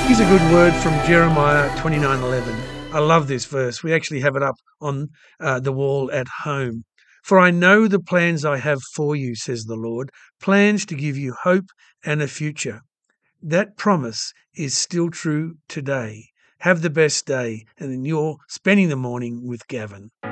Here's a good word from Jeremiah 29:11. I love this verse. We actually have it up on the wall at home. For I know the plans I have for you, says the Lord, plans to give you hope and a future. That promise is still true today. Have the best day, and then you're spending the morning with Gavin.